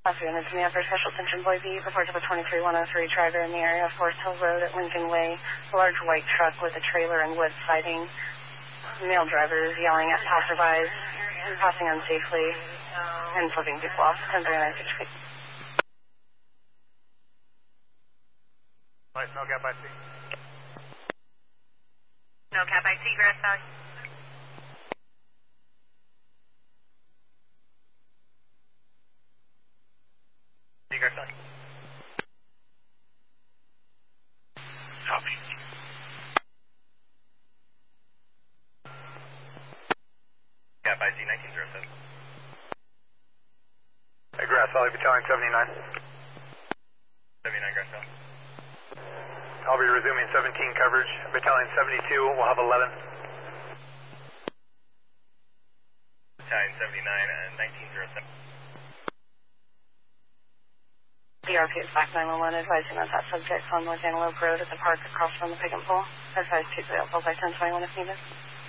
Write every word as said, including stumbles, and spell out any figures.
Last unit to me after special attention Boise, report to the twenty-three one oh three driver in the area of Forest Hill Road at Lincoln Way. A large white truck with a trailer and wood siding. Male driver is yelling at passerbys and passing unsafely and flipping people off. ten three nine six feet. Lights, no gap I C. No cap I C, Grass Valley. Grass Valley. Copy. Gap I C nineteen oh seven. Hey, Grass Valley Battalion seventy-nine. seventy-nine Grass Valley. I'll be resuming seventeen coverage. Battalion seventy-two will have eleven. Battalion seventy-nine and nineteen oh seven. D R P is back nine one one advising on that subject on North Antelope Road at the park across from the pick and pull. Advise two three oh by ten twenty-one if needed.